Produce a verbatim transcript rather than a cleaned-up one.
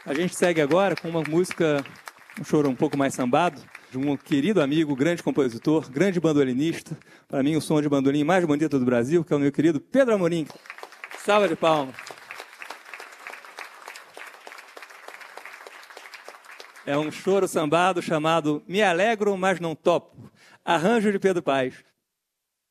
A gente segue agora com uma música, um choro um pouco mais sambado, de um querido amigo, grande compositor, grande bandolinista, para mim o som de bandolim mais bonito do Brasil, que é o meu querido Pedro Amorim. Salva de palmas. É um choro sambado chamado Me Alegro, Mas Não Topo, arranjo de Pedro Paes.